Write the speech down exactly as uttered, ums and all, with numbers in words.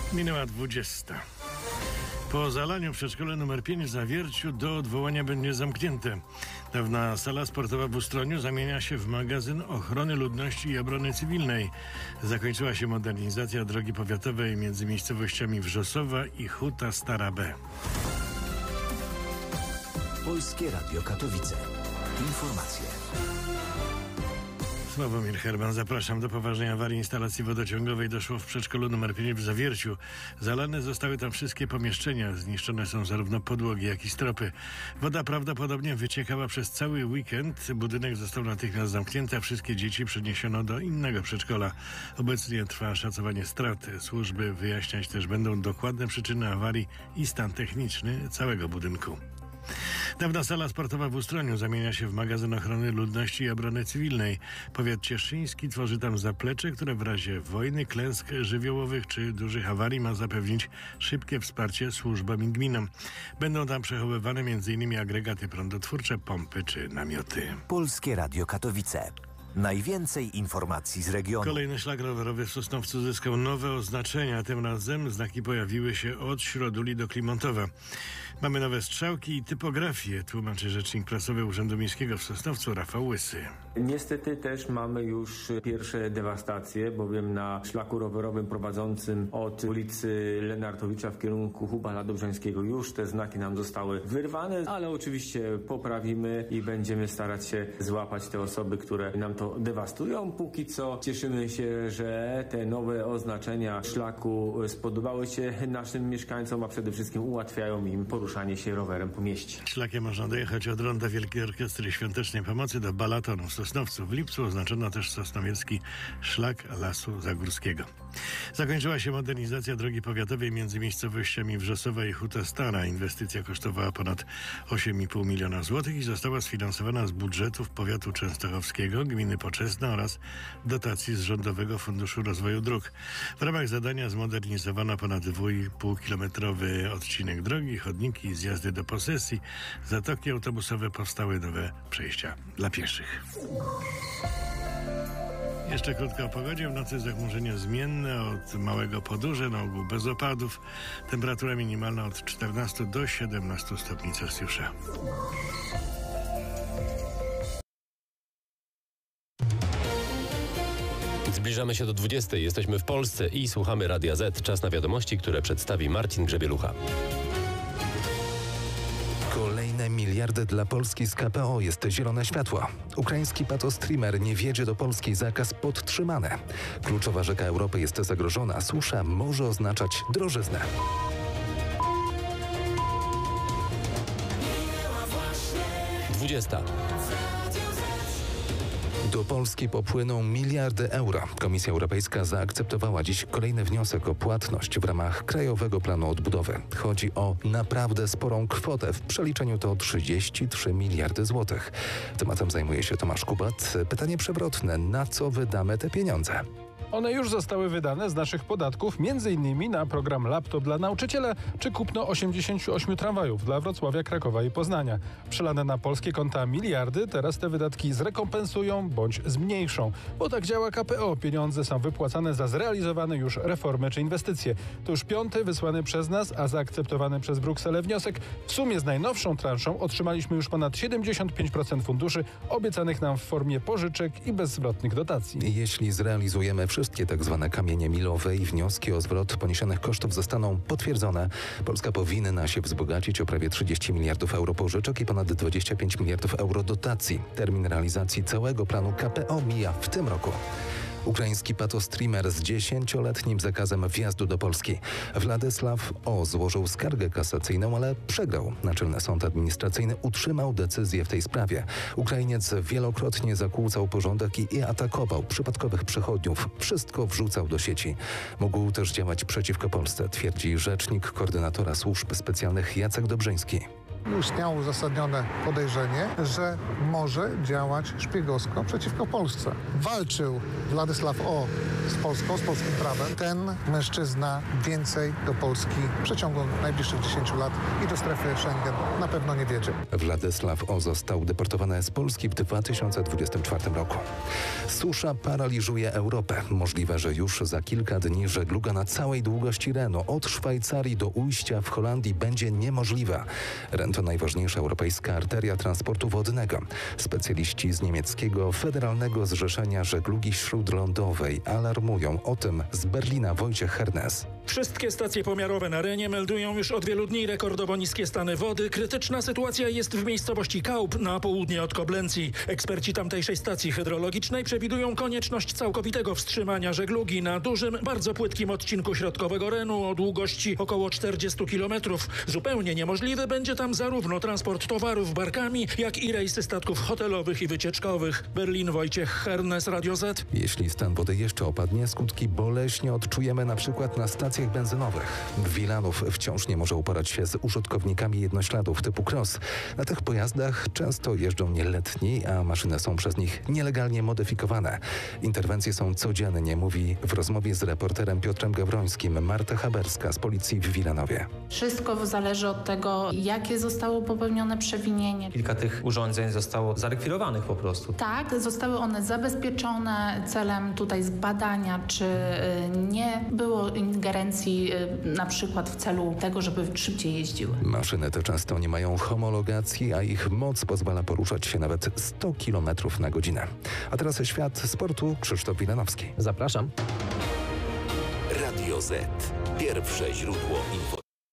Minęła dwudziesta. Po zalaniu w przedszkole numer pięć w Zawierciu do odwołania będzie zamknięte. Dawna sala sportowa w Ustroniu zamienia się w magazyn ochrony ludności i obrony cywilnej. Zakończyła się modernizacja drogi powiatowej między miejscowościami Wrzosowa i Huta Stara B. Polskie Radio Katowice. Informacje. Sławomir Herman, zapraszam. Do poważnej awarii instalacji wodociągowej doszło w przedszkolu numer pięć w Zawierciu. Zalane zostały tam wszystkie pomieszczenia. Zniszczone są zarówno podłogi, jak i stropy. Woda prawdopodobnie wyciekała przez cały weekend. Budynek został natychmiast zamknięty, a wszystkie dzieci przeniesiono do innego przedszkola. Obecnie trwa szacowanie strat. Służby wyjaśniać też będą dokładne przyczyny awarii i stan techniczny całego budynku. Dawna sala sportowa w Ustroniu zamienia się w magazyn ochrony ludności i obrony cywilnej. Powiat cieszyński tworzy tam zaplecze, które w razie wojny, klęsk żywiołowych czy dużych awarii ma zapewnić szybkie wsparcie służbom i gminom. Będą tam przechowywane m.in. agregaty prądotwórcze, pompy czy namioty. Polskie Radio Katowice. Najwięcej informacji z regionu. Kolejny szlak rowerowy w Sosnowcu zyskał nowe oznaczenia. Tym razem znaki pojawiły się od Środuli do Klimontowa. Mamy nowe strzałki i typografię, tłumaczy rzecznik prasowy Urzędu Miejskiego w Sosnowcu Rafał Łysy. Niestety też mamy już pierwsze dewastacje, bowiem na szlaku rowerowym prowadzącym od ulicy Lenartowicza w kierunku Hubala Dobrzańskiego już te znaki nam zostały wyrwane, ale oczywiście poprawimy i będziemy starać się złapać te osoby, które nam to dewastują. Póki co cieszymy się, że te nowe oznaczenia szlaku spodobały się naszym mieszkańcom, a przede wszystkim ułatwiają im poruszanie się rowerem po mieście. Szlakiem można dojechać od ronda Wielkiej Orkiestry Świątecznej Pomocy do Balatonu w Sosnowcu. W lipcu oznaczono też sosnowiecki szlak Lasu Zagórskiego. Zakończyła się modernizacja drogi powiatowej między miejscowościami Wrzosowa i Huta Stara. Inwestycja kosztowała ponad osiem i pół miliona złotych i została sfinansowana z budżetów powiatu częstochowskiego, gminy Poczesna oraz dotacji z Rządowego Funduszu Rozwoju Dróg. W ramach zadania zmodernizowano ponad dwuipółkilometrowy odcinek drogi, chodniki, zjazdy do posesji, zatoki autobusowe, powstały nowe przejścia dla pieszych. Jeszcze krótko o pogodzie. W nocy zachmurzenie zmienne od małego podurze, na ogół bez opadów. Temperatura minimalna od czternastu do siedemnastu stopni Celsjusza. Zbliżamy się do dwudziestej. Jesteśmy w Polsce i słuchamy Radia Z. Czas na wiadomości, które przedstawi Marcin Grzebielucha. Kolejne miliardy dla Polski z K P O jest zielone światło. Ukraiński patostreamer nie wjedzie do Polski, zakaz podtrzymany. Kluczowa rzeka Europy jest zagrożona, susza może oznaczać drożyznę. dwudziesta. Do Polski popłyną miliardy euro. Komisja Europejska zaakceptowała dziś kolejny wniosek o płatność w ramach Krajowego Planu Odbudowy. Chodzi o naprawdę sporą kwotę. W przeliczeniu to trzydzieści trzy miliardy złotych. Tematem zajmuje się Tomasz Kubat. Pytanie przewrotne. Na co wydamy te pieniądze? One już zostały wydane z naszych podatków, między innymi na program Laptop dla nauczyciela, czy kupno osiemdziesięciu ośmiu tramwajów dla Wrocławia, Krakowa i Poznania. Przelane na polskie konta miliardy teraz te wydatki zrekompensują bądź zmniejszą, bo tak działa K P O. Pieniądze są wypłacane za zrealizowane już reformy czy inwestycje. To już piąty wysłany przez nas, a zaakceptowany przez Brukselę wniosek. W sumie z najnowszą transzą otrzymaliśmy już ponad siedemdziesiąt pięć procent funduszy obiecanych nam w formie pożyczek i bezzwrotnych dotacji. Jeśli zrealizujemy wszystkie tak zwane kamienie milowe i wnioski o zwrot poniesionych kosztów zostaną potwierdzone, Polska powinna się wzbogacić o prawie trzydzieści miliardów euro pożyczek i ponad dwadzieścia pięć miliardów euro dotacji. Termin realizacji całego planu K P O mija w tym roku. Ukraiński patostreamer z dziesięcioletnim zakazem wjazdu do Polski. Władysław O. złożył skargę kasacyjną, ale przegrał. Naczelny Sąd Administracyjny utrzymał decyzję w tej sprawie. Ukrainiec wielokrotnie zakłócał porządek i, i atakował przypadkowych przechodniów. Wszystko wrzucał do sieci. Mógł też działać przeciwko Polsce, twierdzi rzecznik koordynatora służb specjalnych Jacek Dobrzyński. istniało uzasadnione podejrzenie, że może działać szpiegowsko przeciwko Polsce. Walczył Władysław O. z Polską, z polskim prawem. Ten mężczyzna więcej do Polski w przeciągu najbliższych dziesięciu lat i do strefy Schengen na pewno nie wiedzie. Władysław O. został deportowany z Polski w dwa tysiące dwudziestym czwartym roku. Susza paraliżuje Europę. Możliwe, że już za kilka dni żegluga na całej długości Renu od Szwajcarii do ujścia w Holandii będzie niemożliwa. Ren to najważniejsza europejska arteria transportu wodnego. Specjaliści z niemieckiego Federalnego Zrzeszenia Żeglugi Śródlądowej alarmują o tym z Berlina Wojciech Hernes. Wszystkie stacje pomiarowe na Renie meldują już od wielu dni rekordowo niskie stany wody. Krytyczna sytuacja jest w miejscowości Kaup na południe od Koblencji. Eksperci tamtejszej stacji hydrologicznej przewidują konieczność całkowitego wstrzymania żeglugi na dużym, bardzo płytkim odcinku środkowego Renu o długości około czterdziestu kilometrów. Zupełnie niemożliwy będzie tam zarówno transport towarów barkami, jak i rejsy statków hotelowych i wycieczkowych. Berlin Wojciech Hernes, Radio Z. Jeśli stan wody jeszcze opadnie, skutki boleśnie odczujemy na przykład na stacjach benzynowych. Wilanów wciąż nie może uporać się z użytkownikami jednośladów typu cross. Na tych pojazdach często jeżdżą nieletni, a maszyny są przez nich nielegalnie modyfikowane. Interwencje są codziennie, mówi w rozmowie z reporterem Piotrem Gawrońskim Marta Haberska z policji w Wilanowie. Wszystko zależy od tego, jakie zostało popełnione przewinienie. Kilka tych urządzeń zostało zarekwirowanych po prostu. Tak, zostały one zabezpieczone celem tutaj zbadania, czy nie było ingerencji na przykład w celu tego, żeby szybciej jeździły. Maszyny te często nie mają homologacji, a ich moc pozwala poruszać się nawet sto kilometrów na godzinę. A teraz świat sportu. Krzysztof Wilanowski. Zapraszam. Radio Z. Pierwsze źródło informacji.